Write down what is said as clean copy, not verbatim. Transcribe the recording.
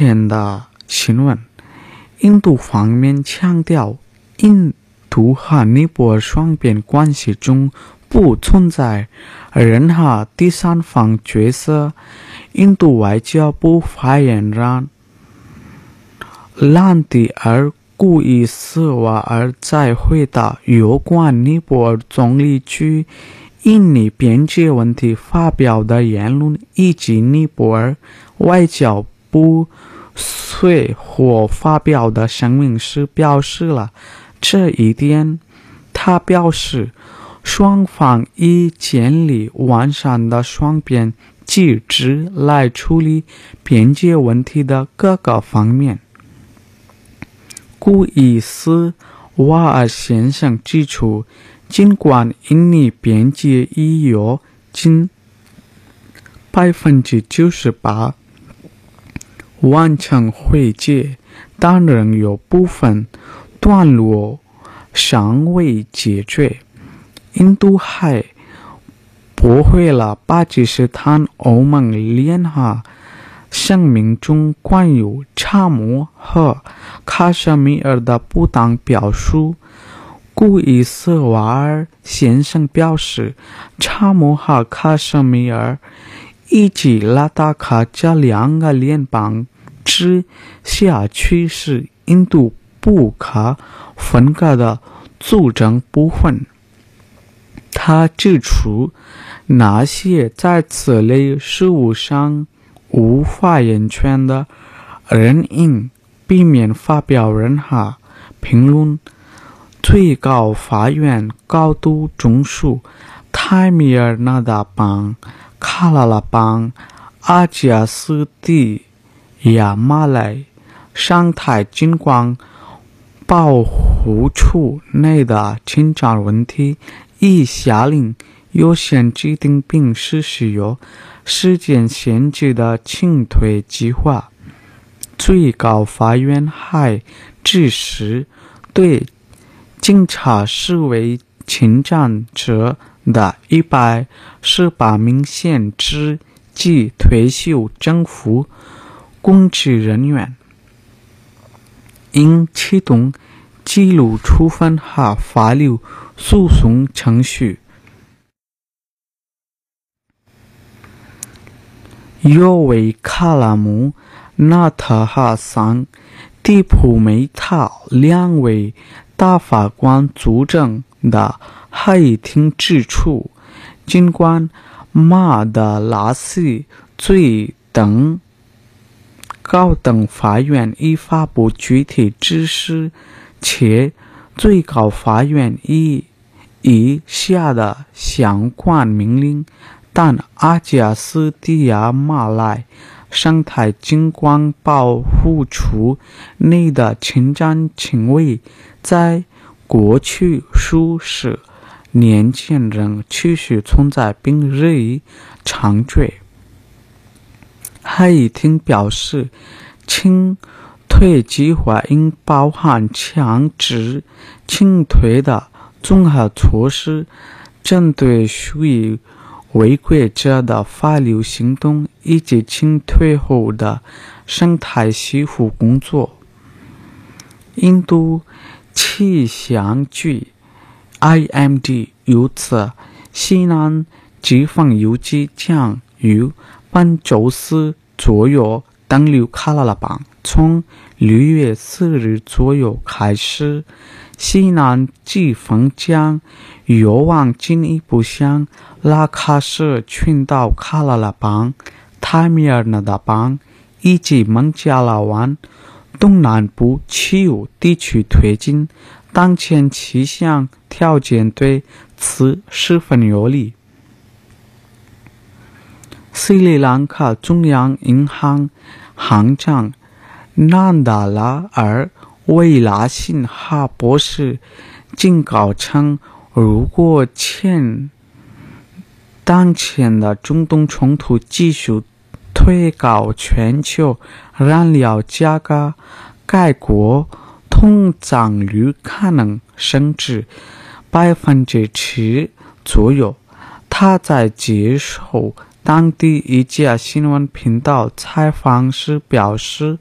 前的新闻，印度方面强调，印度和尼泊尔双边关系中不存在任何第三方角色。印度外交部发言人兰迪尔·古伊斯瓦尔在回答有关尼泊尔总理去印尼边界问题发表的言论以及尼泊尔外交部随后发表的声明时表示了这一点。他表示，双方已建立完善的双边机制来处理边界问题的各个方面。古伊斯瓦尔先生指出，尽管印尼边界已有近98%完成毁解，但仍有部分段落尚未解决。印度还驳回了巴基斯坦欧盟联合声明中关于查谟和喀什米尔的不当表述。古伊斯瓦尔先生表示，查谟和喀什米尔以及拉达克这两个联邦制辖区是印度不可分割的组成部分。他指出，那些在此类事务上无发言权的人应避免发表任何评论。最高法院高度重视泰米尔纳达邦、卡拉拉邦、阿加斯蒂亚马来、上台金光保护处内的侵占问题，已下令优先制定并实施有时间限制的清退计划。最高法院还指示对警察视为侵占者的118名现职及退休政府公职人员应启动纪律处分和法律诉讼程序。尤维卡拉姆、纳特哈桑、蒂普梅塔两位大法官组成的会议庭指出，尽管马德拉斯最高等法院已发布具体指示，且最高法院已下的相关命令，但阿加斯蒂亚马来生态景观保护处内的侵占行为在过去数十年间仍持续存在并日益猖獗。会议庭表示，清退计划应包含强制清退的综合措施，针对属于违规者的法律行动以及清退后的生态修复工作。印度气象局 IMD 预测，西南季风预计将于本周四左右登陆卡拉拉邦，从6月4日左右开始，西南季风将有望进一步向拉喀什群岛、卡拉拉邦、泰米尔纳达邦以及孟加拉湾东南部区域地区推进。当前气象条件对此十分有利。斯里兰卡中央银行行长南达拉尔·维拉辛哈博士警告称，如果当前的中东冲突继续推高全球燃料价格，该国通胀率可能升至7%左右。他在接受当地一家新闻频道采访时表示，